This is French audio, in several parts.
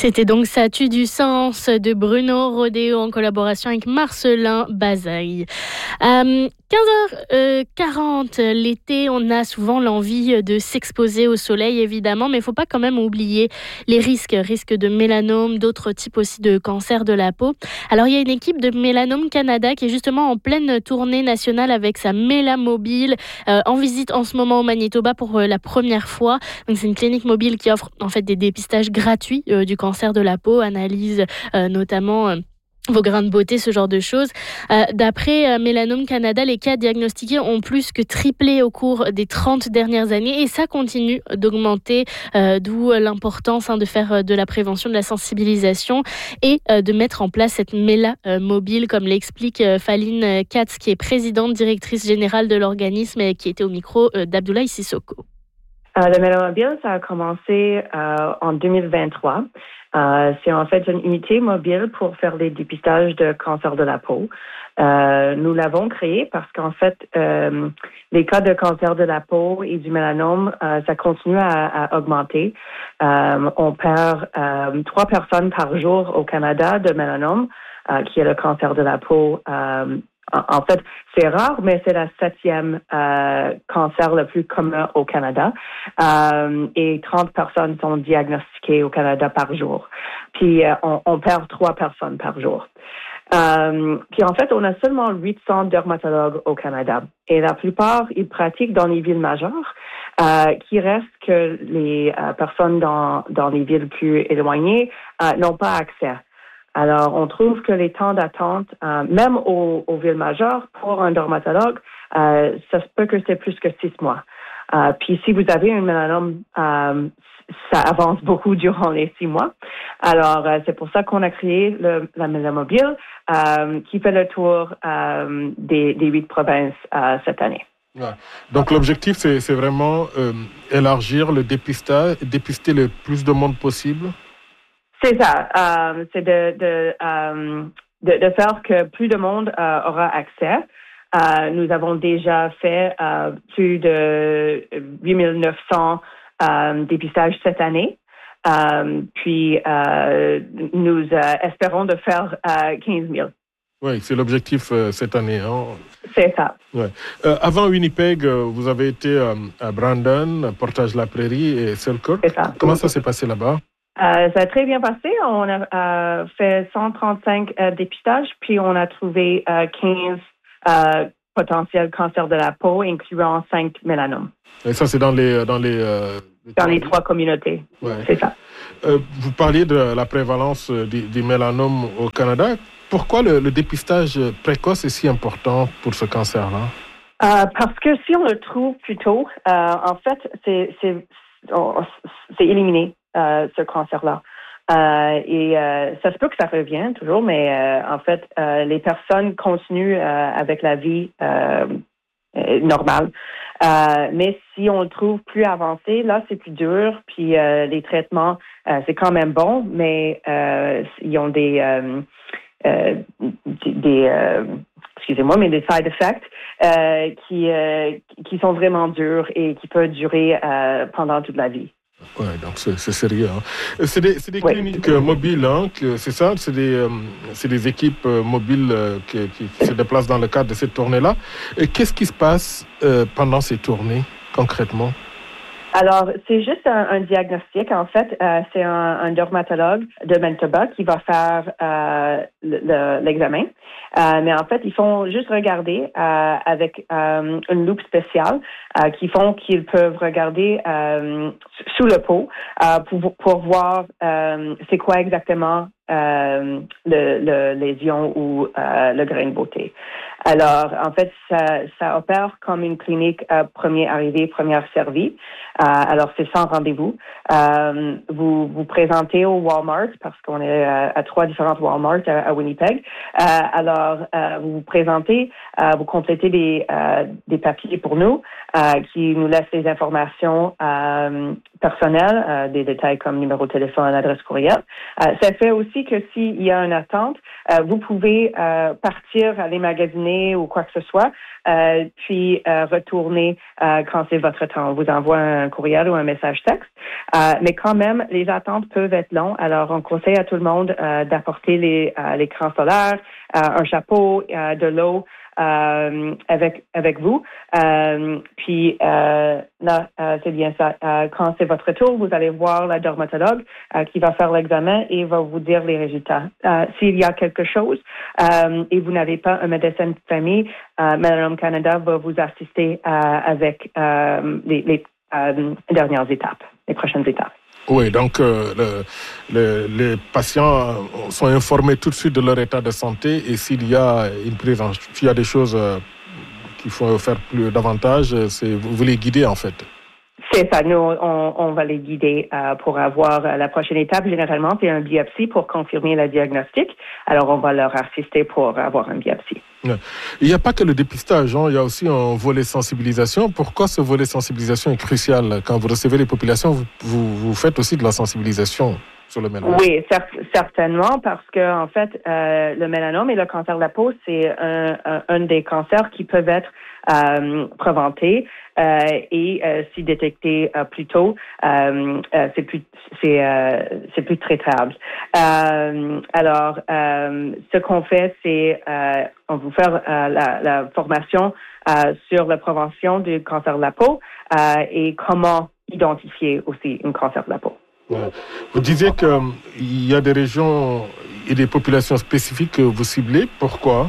C'était donc Ça tue du sens de Bruno Rodeo en collaboration avec Marcelin Bazaille. 15h40, l'été, on a souvent l'envie de s'exposer au soleil, évidemment, mais il ne faut pas quand même oublier les risques de mélanome, d'autres types aussi de cancer de la peau. Alors, il y a une équipe de Mélanome Canada qui est justement en pleine tournée nationale avec sa Mélamobile, en visite en ce moment au Manitoba pour la première fois. Donc, c'est une clinique mobile qui offre en fait des dépistages gratuits du cancer de la peau, analyse notamment vos grains de beauté, ce genre de choses. D'après Mélanome Canada, les cas diagnostiqués ont plus que triplé au cours des 30 dernières années et ça continue d'augmenter, d'où l'importance de faire de la prévention, de la sensibilisation et de mettre en place cette Méla mobile, comme l'explique Faline Katz, qui est présidente directrice générale de l'organisme et qui était au micro d'Abdoulaye Sissoko. Le Mélamobile, ça a commencé en 2023. C'est en fait une unité mobile pour faire des dépistages de cancer de la peau. Nous l'avons créé parce qu'en fait, les cas de cancer de la peau et du mélanome, ça continue à augmenter. On perd 3 personnes par jour au Canada de mélanome, qui est le cancer de la peau. En fait, c'est rare, mais c'est la 7e cancer le plus commun au Canada. Et 30 personnes sont diagnostiquées au Canada par jour. Puis, on perd 3 personnes par jour. Puis, en fait, on a seulement 800 dermatologues au Canada. Et la plupart, ils pratiquent dans les villes majeures, qui reste que les personnes dans les villes plus éloignées n'ont pas accès. Alors, on trouve que les temps d'attente, même aux villes majeures, pour un dermatologue, ça se peut que c'est plus que 6 mois. Puis, si vous avez un mélanome, ça avance beaucoup durant les 6 mois. Alors, c'est pour ça qu'on a créé la Mélamobile, qui fait le tour des 8 provinces cette année. Ouais. Donc, l'objectif, c'est vraiment élargir le dépistage, dépister le plus de monde possible. C'est ça. C'est de faire que plus de monde aura accès. Nous avons déjà fait plus de 8900 dépistages cette année. Puis, nous espérons de faire 15 000. Oui, c'est l'objectif cette année. Hein. C'est ça. Ouais. Avant Winnipeg, vous avez été à Brandon, Portage-la-Prairie et Selkirk. C'est ça. Comment ça s'est passé là-bas? Ça a très bien passé. On a fait 135 dépistages, puis on a trouvé 15 potentiels cancers de la peau, incluant 5 mélanomes. Et ça, c'est dans les 3 communautés. Ouais. C'est ça. Vous parliez de la prévalence des mélanomes au Canada. Pourquoi le dépistage précoce est si important pour ce cancer-là? Parce que si on le trouve plus tôt, en fait, c'est éliminé. Ce cancer-là. Et ça se peut que ça revienne toujours, mais en fait, les personnes continuent avec la vie normale. Mais si on le trouve plus avancé, là, c'est plus dur. Puis les traitements, c'est quand même bon, mais ils ont des excusez-moi, mais des side effects qui sont vraiment durs et qui peuvent durer pendant toute la vie. Oui, donc c'est sérieux. Hein. C'est des cliniques mobiles, hein, c'est ça? C'est des équipes mobiles qui se déplacent dans le cadre de cette tournée-là. Et qu'est-ce qui se passe pendant ces tournées, concrètement? Alors, c'est juste un diagnostic. En fait, c'est un dermatologue de Manitoba qui va faire l'examen. Mais en fait, ils font juste regarder avec une loupe spéciale qu'ils peuvent regarder sous le peau pour voir c'est quoi exactement le lésion ou le grain de beauté. Alors, en fait, ça opère comme une clinique premier arrivé, première servi. Alors, c'est sans rendez-vous. Vous présentez au Walmart, parce qu'on est à 3 différentes Walmart à Winnipeg. Alors, vous vous présentez, vous complétez des papiers pour nous qui nous laissent les informations personnels, des détails comme numéro de téléphone, adresse courriel. Ça fait aussi que s'il y a une attente, vous pouvez partir, aller magasiner ou quoi que ce soit, puis retourner quand c'est votre temps. On vous envoie un courriel ou un message texte. Mais quand même, les attentes peuvent être longues. Alors, on conseille à tout le monde d'apporter l'écran solaire, un chapeau, de l'eau avec vous. Puis là, c'est bien ça. Quand c'est votre tour, vous allez voir la dermatologue qui va faire l'examen et va vous dire les résultats. S'il y a quelque chose et vous n'avez pas un médecin de famille, Melanome Canada va vous assister avec les dernières étapes, les prochaines étapes. Oui, donc les patients sont informés tout de suite de leur état de santé et s'il y a s'il y a des choses qu'il faut faire davantage, vous les guidez en fait. C'est ça. Nous, on va les guider pour avoir la prochaine étape. Généralement, c'est un biopsie pour confirmer le diagnostic. Alors, on va leur assister pour avoir un biopsie. Il n'y a pas que le dépistage, il y a aussi un volet sensibilisation. Pourquoi ce volet sensibilisation est crucial? Quand vous recevez les populations, vous faites aussi de la sensibilisation sur le mélanome. Oui, certainement, parce que en fait, le mélanome et le cancer de la peau, c'est un des cancers qui peuvent être préventés et si détecté plus tôt, c'est plus traitable. Alors, ce qu'on fait, c'est on vous fait la formation sur la prévention du cancer de la peau et comment identifier aussi un cancer de la peau. Vous disiez qu'il y a des régions et des populations spécifiques que vous ciblez. Pourquoi?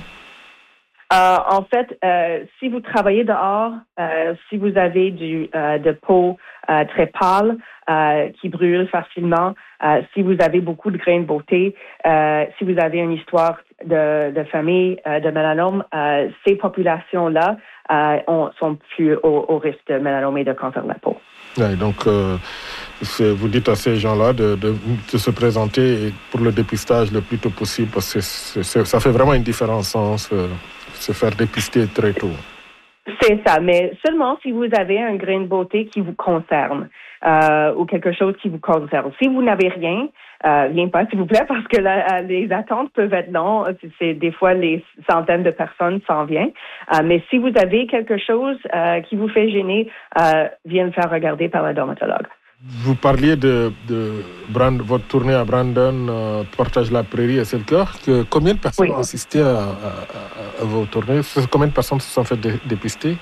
En fait, si vous travaillez dehors, si vous avez de peau très pâle, qui brûle facilement, si vous avez beaucoup de grains de beauté, si vous avez une histoire de famille de mélanome, ces populations-là sont plus au risque de mélanome et de cancer de la peau. Ouais, donc, vous dites à ces gens-là de se présenter pour le dépistage le plus tôt possible parce que ça fait vraiment une différence, se faire dépister très tôt. C'est ça, mais seulement si vous avez un grain de beauté qui vous concerne ou quelque chose qui vous concerne. Si vous n'avez rien, viens pas, s'il vous plaît, parce que les attentes peuvent être longues. C'est des fois les centaines de personnes s'en viennent. Mais si vous avez quelque chose qui vous fait gêner, viens le faire regarder par la dermatologue. Vous parliez de votre tournée à Brandon, Portage la Prairie et c'est le cœur. Combien de personnes ont assisté à vos tournées? Combien de personnes se sont fait dépister?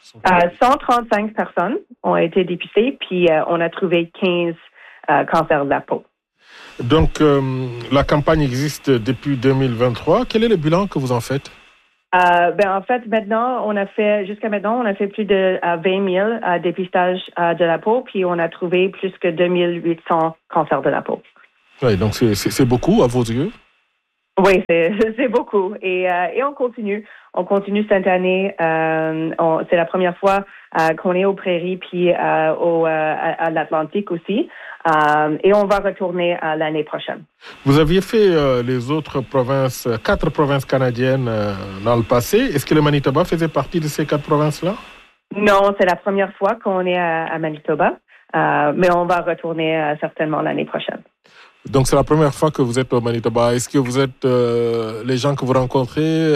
135 personnes ont été dépistées, puis on a trouvé 15 cancers de la peau. Donc, la campagne existe depuis 2023. Quel est le bilan que vous en faites? En fait, jusqu'à maintenant, on a fait plus de 20 000 dépistages de la peau, puis on a trouvé plus que 2800 cancers de la peau. Oui, donc c'est beaucoup à vos yeux? Oui, c'est beaucoup. Et on continue. On continue cette année. C'est la première fois qu'on est aux Prairies puis à l'Atlantique aussi. Et on va retourner l'année prochaine. Vous aviez fait les autres provinces, 4 provinces canadiennes dans le passé. Est-ce que le Manitoba faisait partie de ces 4 provinces-là? Non, c'est la première fois qu'on est à Manitoba. Mais on va retourner certainement l'année prochaine. Donc, c'est la première fois que vous êtes au Manitoba. Est-ce que vous êtes, les gens que vous rencontrez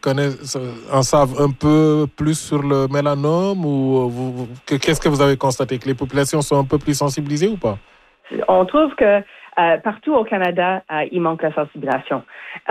en savent un peu plus sur le mélanome ou qu'est-ce que vous avez constaté? Que les populations sont un peu plus sensibilisées ou pas? On trouve que partout au Canada, il manque la sensibilisation.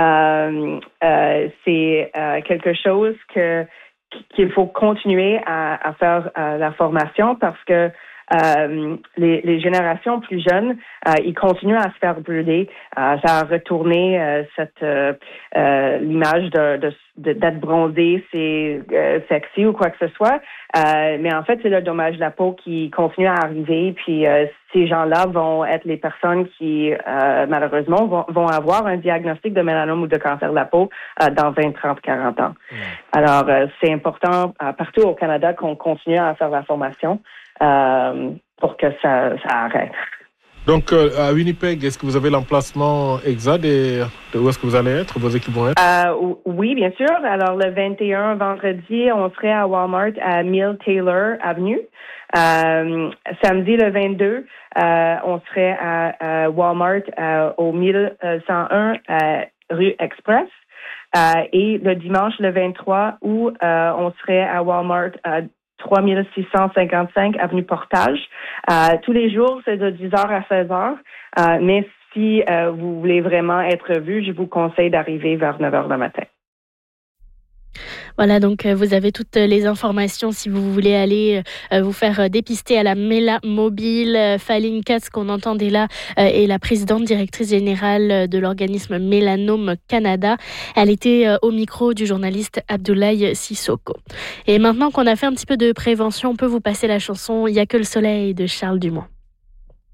C'est quelque chose qu'il faut continuer à faire la formation parce que les générations plus jeunes, ils continuent à se faire brûler. Ça a retourné l'image d'être bronzé, c'est sexy ou quoi que ce soit. Mais en fait, c'est le dommage de la peau qui continue à arriver. Puis ces gens-là vont être les personnes qui, malheureusement, vont avoir un diagnostic de mélanome ou de cancer de la peau dans 20, 30, 40 ans. Alors, c'est important partout au Canada qu'on continue à faire la formation. Pour que ça arrête. Donc, à Winnipeg, est-ce que vous avez l'emplacement exact de où est-ce que vous allez être, vos équipes vont être? Oui, bien sûr. Alors, le 21 vendredi, on serait à Walmart à 1000 Taylor Avenue. Samedi le 22, on serait à Walmart au 1101 rue Express. Et le dimanche le 23 août, on serait à Walmart 3655 avenue Portage. Tous les jours, c'est de 10h à 16h. Mais si vous voulez vraiment être vu, je vous conseille d'arriver vers 9h le matin. Voilà, donc vous avez toutes les informations si vous voulez aller vous faire dépister à la Mela Mobile. Faline Katz, qu'on entendait là, est la présidente directrice générale de l'organisme Mélanome Canada. Elle était au micro du journaliste Abdoulaye Sissoko. Et maintenant qu'on a fait un petit peu de prévention, on peut vous passer la chanson « Il n'y a que le soleil » de Charles Dumont.